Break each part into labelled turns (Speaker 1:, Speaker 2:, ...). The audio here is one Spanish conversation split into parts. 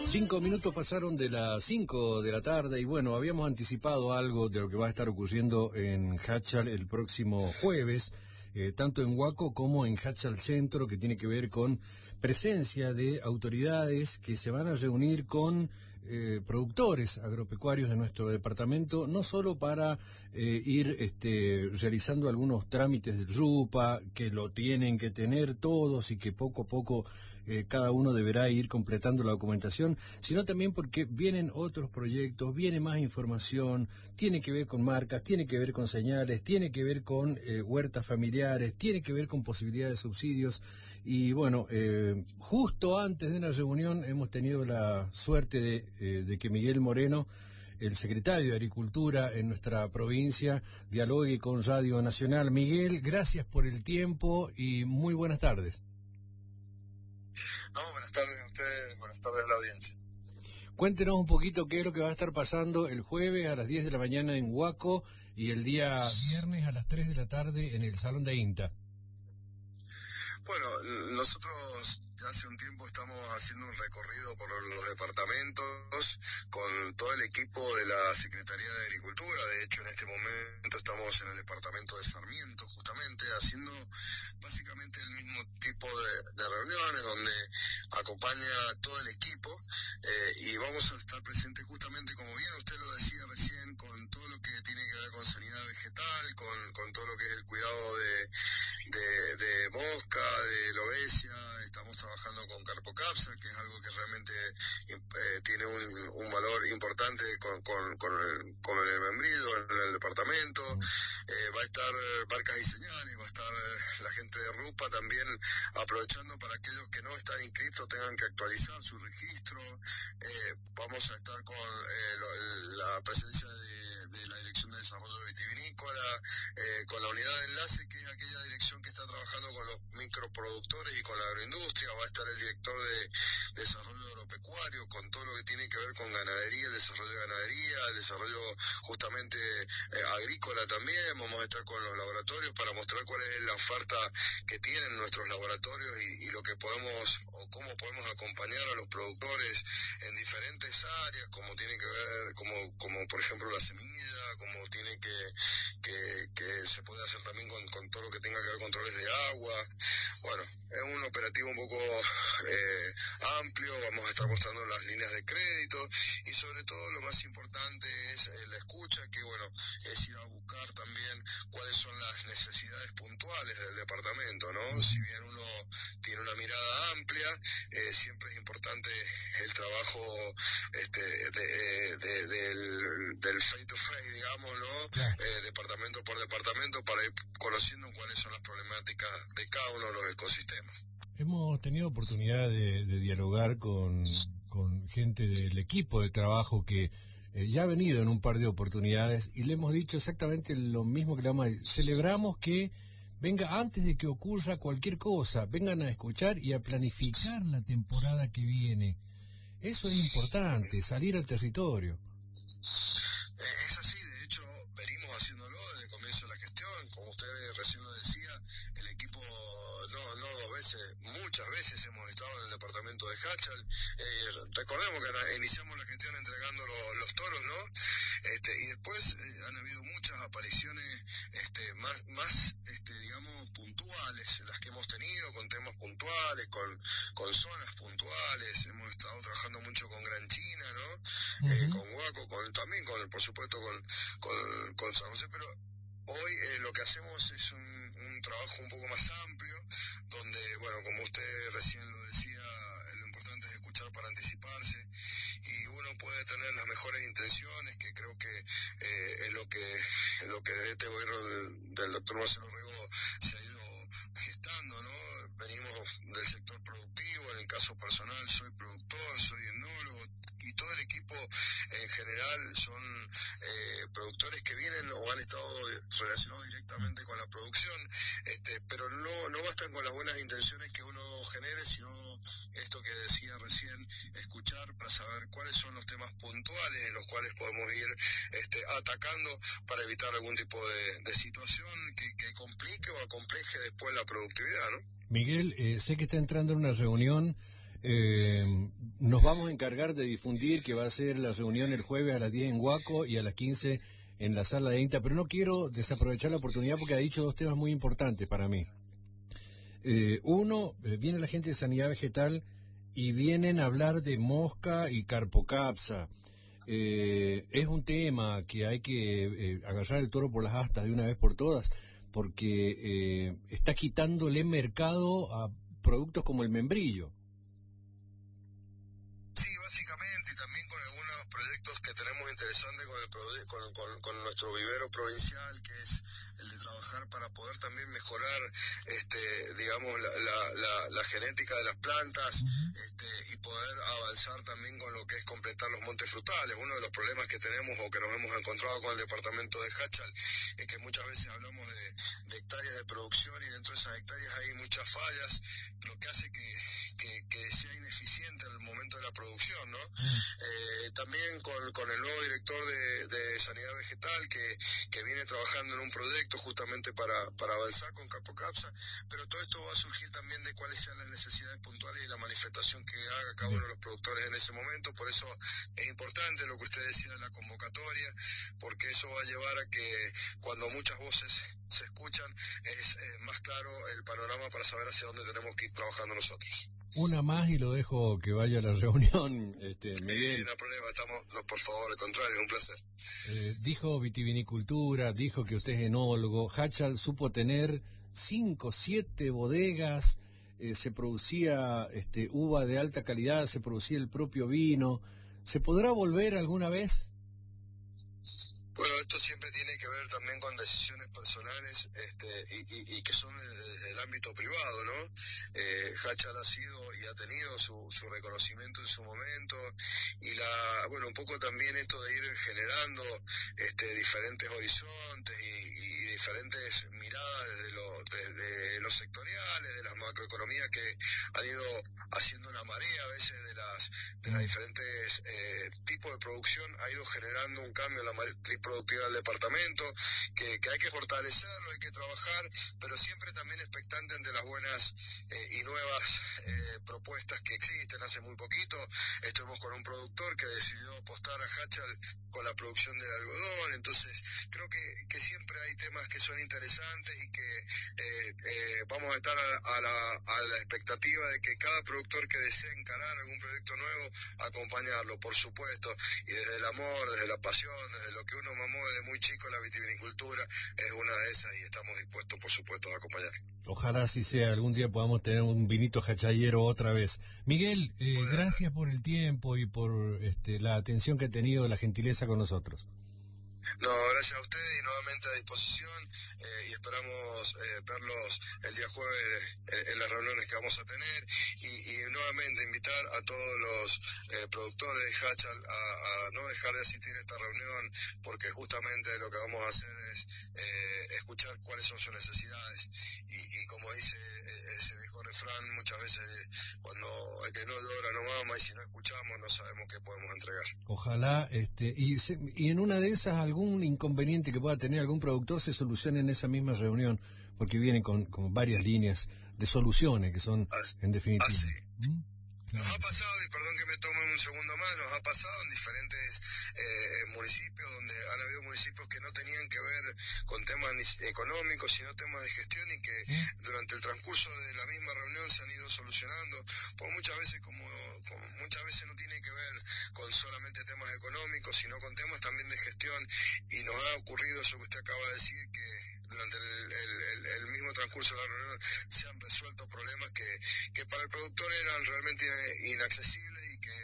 Speaker 1: 5 minutos pasaron de las 5 de la tarde y bueno, habíamos anticipado algo de lo que va a estar ocurriendo en Háchal el próximo jueves, tanto en Huaco como en Háchal Centro, que tiene que ver con presencia de autoridades que se van a reunir con productores agropecuarios de nuestro departamento, no solo para ir realizando algunos trámites del RUPA, que lo tienen que tener todos y que poco a poco cada uno deberá ir completando la documentación, sino también porque vienen otros proyectos, viene más información, tiene que ver con marcas, tiene que ver con señales, tiene que ver con huertas familiares, tiene que ver con posibilidades de subsidios. Y bueno, justo antes de una reunión hemos tenido la suerte de que Miguel Moreno, el secretario de Agricultura en nuestra provincia, dialogue con Radio Nacional. Miguel, gracias por el tiempo y muy buenas tardes.
Speaker 2: No, buenas tardes a ustedes, buenas tardes a la audiencia.
Speaker 1: Cuéntenos un poquito qué es lo que va a estar pasando el jueves a las 10 de la mañana en Huaco y el día viernes a las 3 de la tarde en el Salón de INTA.
Speaker 2: Bueno, nosotros ya hace un tiempo estamos haciendo un recorrido por los departamentos con todo el equipo de la Secretaría de Agricultura. De hecho, en este momento estamos en el departamento de Sarmiento, justamente, haciendo básicamente el mismo tipo de reuniones donde acompaña todo el equipo y vamos a estar presentes justamente, como bien usted lo decía recién, con todo lo que tiene que ver con sanidad vegetal, con todo lo que es el cuidado de mosca, de lobesia. Estamos trabajando con Carpocapsa, que es algo que realmente tiene un valor importante con el membrillo en el departamento. Va a estar marcas y señales, va a estar la gente de RUPA también aprovechando para aquellos que no están inscritos tengan que actualizar su registro. Vamos a estar con la presencia de la Dirección de Desarrollo Vitivinícola, con la unidad de enlace, que es aquella dirección que está trabajando con los microproductores y con la agroindustria. Va a estar el director de Desarrollo Agropecuario, con todo lo que tiene que ver con ganadería, el desarrollo de ganadería, el desarrollo justamente agrícola también. Vamos a estar con los laboratorios para mostrar cuál es la oferta que tienen nuestros laboratorios y lo que podemos o cómo podemos acompañar a los productores en diferentes áreas, como tiene que ver, como por ejemplo la semilla, como tiene que se puede hacer también con todo lo que tenga que ver controles de agua. Bueno, es un operativo un poco amplio. Vamos a estar mostrando las líneas de crédito y sobre todo lo más importante es la escucha, que bueno, es ir a buscar también cuáles son las necesidades puntuales del departamento, ¿no? Si bien uno tiene una mirada amplia, siempre es importante el trabajo del face to face, digamos, ¿no? Departamento por departamento, para ir conociendo cuáles son las problemáticas de cada uno de los ecosistemas.
Speaker 1: Hemos tenido oportunidad de dialogar con gente del equipo de trabajo que ya ha venido en un par de oportunidades y le hemos dicho exactamente lo mismo que le vamos a decir. Celebramos que venga antes de que ocurra cualquier cosa, vengan a escuchar y a planificar la temporada que viene. Eso es importante, salir al territorio.
Speaker 2: Es así, de hecho venimos haciéndolo desde el comienzo de la gestión. Como usted recién lo decía, el equipo no 2 veces, muchas veces hemos estado en el departamento de Háchal. Recordemos que iniciamos la gestión entregando los toros, ¿no? Y después han habido muchas apariciones más digamos puntuales, las que hemos tenido, con temas puntuales, con zonas puntuales. Hemos estado trabajando mucho con Gran China, ¿no? Con Huaco, también por supuesto con San José, pero hoy lo que hacemos es un trabajo un poco más amplio, donde, bueno, como usted recién lo decía, lo importante es escuchar para anticiparse, y uno puede tener las mejores intenciones, que creo que es lo que desde este gobierno del doctor Marcelo Rego se ha ido gestando, ¿no? Venimos del sector productivo. En el caso personal soy productor, soy etnólogo, y todo el equipo en general son productores que vienen o han estado relacionados directamente con la producción, pero no bastan con las buenas intenciones que uno genere, sino esto que decía recién, escuchar para saber cuáles son los temas puntuales en los cuales podemos ir atacando para evitar algún tipo de situación que complique o acompleje después la productividad, ¿no?
Speaker 1: Miguel, sé que está entrando en una reunión Nos vamos a encargar de difundir que va a ser la reunión el jueves a las 10 en Huaco y a las 15 en la sala de INTA, pero no quiero desaprovechar la oportunidad porque ha dicho dos temas muy importantes para mí. Uno, viene la gente de Sanidad Vegetal y vienen a hablar de mosca y carpocapsa. Es un tema que hay que agarrar el toro por las astas de una vez por todas, porque está quitándole mercado a productos como el membrillo.
Speaker 2: Sí, básicamente, y también con algunos proyectos que tenemos interesantes con nuestro vivero provincial, que es el de trabajar para poder también mejorar, digamos, la genética de las plantas, y poder avanzar también con lo que es completar los montes frutales. Uno de los problemas que tenemos o que nos hemos encontrado con el departamento de Hachal es que muchas veces hablamos de hectáreas de producción y dentro de esas hectáreas hay muchas fallas, lo que hace que sea ineficiente el momento de la producción, ¿no? También con el nuevo director de Sanidad Vegetal que viene trabajando en un proyecto justamente para avanzar con Carpocapsa, pero todo esto va a surgir también de cuáles sean las necesidades puntuales y la manifestación que haga cada uno de los productores en ese momento. Por eso es importante lo que usted decía de la convocatoria, porque eso va a llevar a que cuando muchas voces se escuchan es más claro el panorama para saber hacia dónde tenemos que ir trabajando nosotros.
Speaker 1: Una más y lo dejo que vaya a la reunión, Miguel.
Speaker 2: No hay problema, no, por favor, al contrario, es un placer.
Speaker 1: Dijo vitivinicultura, dijo que usted es enólogo. Hachal supo tener 5, 7 bodegas, se producía uva de alta calidad, se producía el propio vino. ¿Se podrá volver alguna vez?
Speaker 2: Bueno, esto siempre tiene que ver también con decisiones personales y que son el ámbito privado, ¿no? Hachal ha sido y ha tenido su reconocimiento en su momento y un poco también esto de ir generando diferentes horizontes y diferentes miradas desde los sectoriales, de las macroeconomías que han ido haciendo una marea a veces de las diferentes tipos de producción, ha ido generando un cambio en la matriz productiva del departamento, que hay que fortalecerlo, hay que trabajar, pero siempre también expectante ante las buenas y nuevas propuestas que existen. Hace muy poquito estuvimos con un productor que decidió apostar a Hachal con la producción del algodón, entonces creo que siempre hay temas que son interesantes y que vamos a estar a la expectativa de que cada productor que desee encarar algún proyecto nuevo, acompañarlo, por supuesto, y desde el amor, desde la pasión, desde lo que uno mamó desde muy chico, la vitivinicultura es una de esas y estamos dispuestos, por supuesto, a acompañar.
Speaker 1: Ojalá así sea, algún día podamos tener un vinito hachallero otra vez. Miguel, gracias por el tiempo y por la atención que ha tenido, la gentileza con nosotros.
Speaker 2: No, gracias a ustedes y nuevamente a disposición y esperamos verlos el día jueves en las reuniones que vamos a tener y nuevamente invitar a todos los productores de Hachal a no dejar de asistir a esta reunión porque justamente lo que vamos a hacer es escuchar cuáles son sus necesidades y como dice ese viejo refrán, muchas veces cuando el que no logra no mama y si no escuchamos no sabemos qué podemos entregar.
Speaker 1: Ojalá, y en una de esas algún inconveniente que pueda tener algún productor se solucione en esa misma reunión, porque vienen con varias líneas de soluciones que son, en definitiva.
Speaker 2: Nos ha pasado, y perdón que me tome un segundo más, nos ha pasado en diferentes municipios donde han habido municipios que no tenían que ver con temas económicos, sino temas de gestión y que durante el transcurso de la misma reunión se han ido solucionando, porque muchas veces muchas veces no tiene que ver con solamente temas económicos, sino con temas también de gestión y nos ha ocurrido eso que usted acaba de decir, que durante el mismo transcurso de la reunión se han resuelto problemas que para el productor eran realmente inaccesibles y que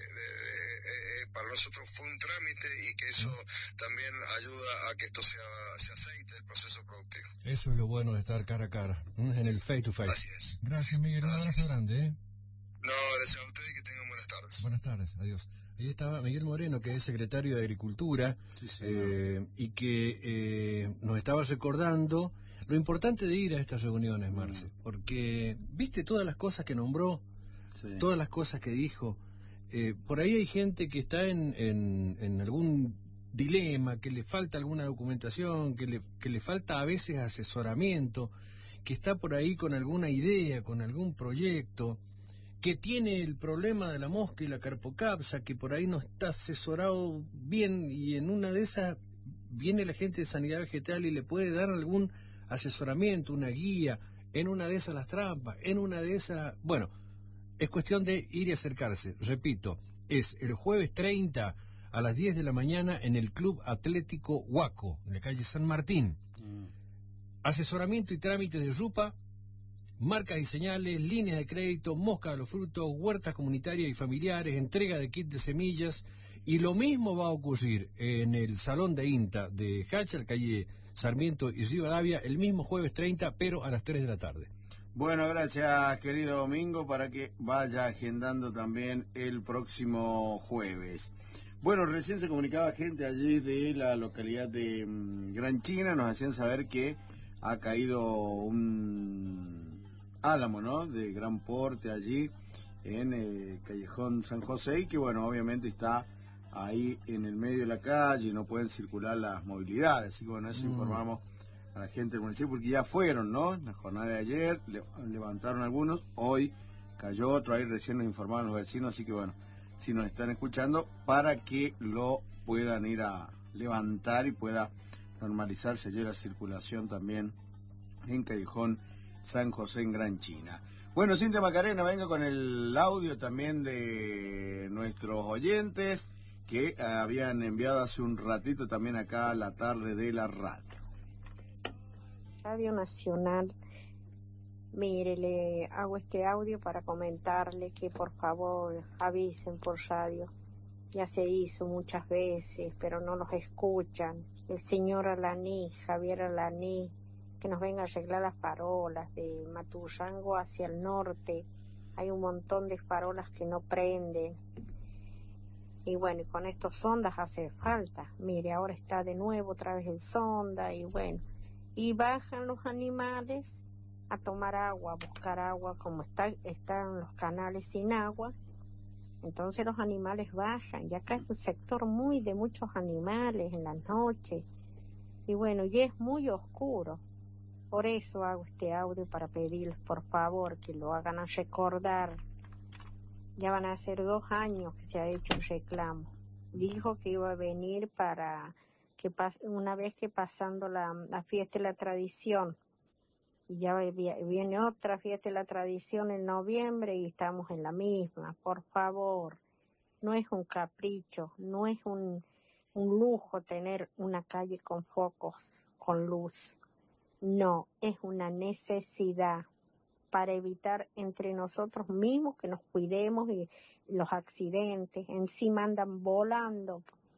Speaker 2: para nosotros fue un trámite y que eso también ayuda a que esto se aceite el proceso productivo.
Speaker 1: Eso es lo bueno de estar cara a cara, en el face to face.
Speaker 2: Así es.
Speaker 1: Gracias, Miguel, un abrazo grande.
Speaker 2: No, gracias a usted y que tengan buenas tardes.
Speaker 1: Buenas tardes, adiós. Ahí estaba Miguel Moreno, que es secretario de Agricultura, y que nos estaba recordando lo importante de ir a estas reuniones, Marce, porque viste todas las cosas que nombró, todas las cosas que dijo. Por ahí hay gente que está en algún dilema, que le falta alguna documentación, que le falta a veces asesoramiento, que está por ahí con alguna idea, con algún proyecto, que tiene el problema de la mosca y la carpocapsa, que por ahí no está asesorado bien, y en una de esas viene la gente de Sanidad Vegetal y le puede dar algún asesoramiento, una guía, en una de esas las trampas, en una de esas... Bueno, es cuestión de ir y acercarse. Repito, es el jueves 30 a las 10 de la mañana en el Club Atlético Huaco, en la calle San Martín. Asesoramiento y trámite de rupa, marcas y señales, líneas de crédito, mosca de los frutos, huertas comunitarias y familiares, entrega de kit de semillas, y lo mismo va a ocurrir en el Salón de INTA de Hachal, calle Sarmiento y Rivadavia, el mismo jueves 30, pero a las 3 de la tarde.
Speaker 3: Bueno, gracias, querido Domingo, para que vaya agendando también el próximo jueves. Bueno, recién se comunicaba gente allí de la localidad de Gran China, nos hacían saber que ha caído un álamo, ¿no?, de gran porte allí en el callejón San José, y que, bueno, obviamente está ahí en el medio de la calle, no pueden circular las movilidades, así que, bueno, eso informamos a la gente del municipio, porque ya fueron, ¿no?, la jornada de ayer, levantaron algunos, hoy cayó otro, ahí recién nos informaron los vecinos, así que, bueno, si nos están escuchando, para que lo puedan ir a levantar y pueda normalizarse ayer la circulación también en Callejón San José en Gran China. Bueno, Cintia Macarena, venga con el audio también de nuestros oyentes que habían enviado hace un ratito también acá a la tarde de la radio.
Speaker 4: Radio Nacional, mire, le hago este audio para comentarle que por favor avisen por radio. Ya se hizo muchas veces, pero no los escuchan. El señor Alaní, Javier Alaní, que nos venga a arreglar las farolas de Maturrango hacia el norte. Hay un montón de farolas que no prenden. Y bueno, y con estos sondas hace falta. Mire, ahora está de nuevo otra vez el sonda y bueno. Y bajan los animales a tomar agua, a buscar agua, como están los canales sin agua. Entonces los animales bajan, y acá es un sector muy de muchos animales en las noches, y bueno, y es muy oscuro. Por eso hago este audio, para pedirles por favor que lo hagan a recordar. Ya van a ser 2 años que se ha hecho el reclamo. Dijo que iba a venir para que una vez que pasando la fiesta de la tradición, y ya viene otra fiesta de la tradición en noviembre y estamos en la misma. Por favor, no es un capricho, no es un lujo tener una calle con focos, con luz. No, es una necesidad para evitar entre nosotros mismos que nos cuidemos y los accidentes. Encima andan volando.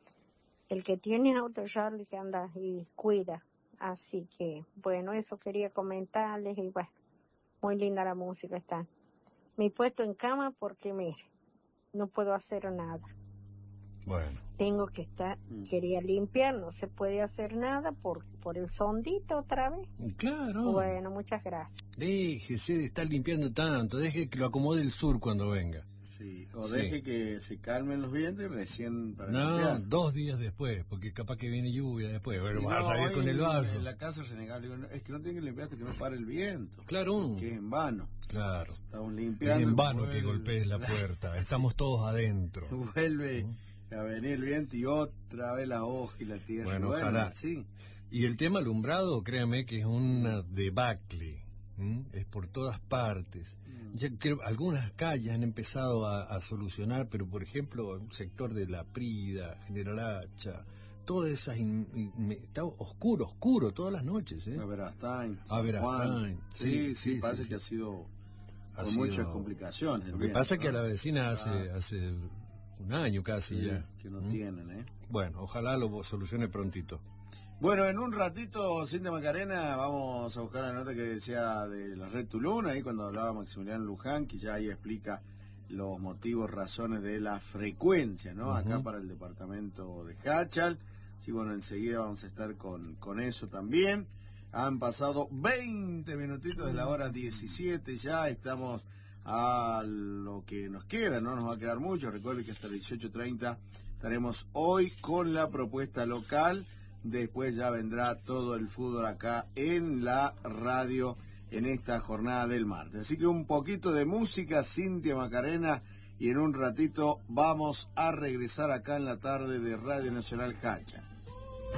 Speaker 4: El que tiene auto Charlie que anda y cuida. Así que, bueno, eso quería comentarles y bueno, muy linda la música está. Me he puesto en cama porque, mire, no puedo hacer nada.
Speaker 1: Bueno.
Speaker 4: Tengo que estar, quería limpiar, no se puede hacer nada por el sondito otra vez.
Speaker 1: Claro.
Speaker 4: Bueno, muchas gracias.
Speaker 1: Déjese de estar limpiando tanto, deje que lo acomode el sur cuando venga.
Speaker 3: Sí, o deje que se calmen los vientos y recién para
Speaker 1: No,
Speaker 3: limpiar.
Speaker 1: 2 días después, porque capaz que viene lluvia después. Bueno,
Speaker 3: Sí,
Speaker 1: vas a salir con el vaso.
Speaker 3: En la casa renegable, digo, es que no tiene que limpiar hasta que no pare el viento.
Speaker 1: Claro.
Speaker 3: Que es en vano.
Speaker 1: Claro.
Speaker 3: Estamos
Speaker 1: Es
Speaker 3: limpiando.
Speaker 1: en vano que golpees la puerta. Estamos todos adentro.
Speaker 3: Vuelve a venir el viento y otra vez la hoja y la tierra.
Speaker 1: Bueno, ojalá.
Speaker 3: Sí.
Speaker 1: Y el tema alumbrado, créame que es una debacle. Es por todas partes. Ya creo, algunas calles han empezado a solucionar, pero por ejemplo, el sector de La Prida, General Hacha, todas esas está oscuro todas las noches, ¿eh?
Speaker 3: Averastain,
Speaker 1: Averastain,
Speaker 3: sí, parece que ha sido con muchas complicaciones.
Speaker 1: Lo que pasa es que a la vecina hace un año casi ya.
Speaker 3: Que no tienen, ¿eh?
Speaker 1: Bueno, ojalá lo solucione prontito.
Speaker 3: Bueno, en un ratito, Cintia Macarena, vamos a buscar la nota que decía de la red Tulum, ahí cuando hablaba Maximiliano Luján, que ya ahí explica los motivos, razones de la frecuencia, ¿no? Acá para el departamento de Hachal. Sí, bueno, enseguida vamos a estar con eso también. Han pasado 20 minutitos de la hora 17, ya estamos a lo que nos queda, no nos va a quedar mucho. Recuerde que hasta las 18:30 estaremos hoy con la propuesta local. Después ya vendrá todo el fútbol acá en la radio en esta jornada del martes. Así que un poquito de música, Cintia Macarena, y en un ratito vamos a regresar acá en la tarde de Radio Nacional Hacha.